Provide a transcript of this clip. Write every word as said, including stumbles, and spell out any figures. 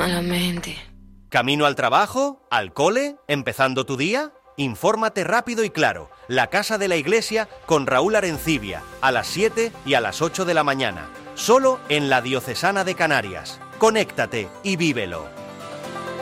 Malamente. ¿Camino al trabajo? ¿Al cole? ¿Empezando tu día? Infórmate rápido y claro. La Casa de la Iglesia con Raúl Arencibia, a las siete y a las ocho de la mañana. Solo en la Diocesana de Canarias. Conéctate y vívelo.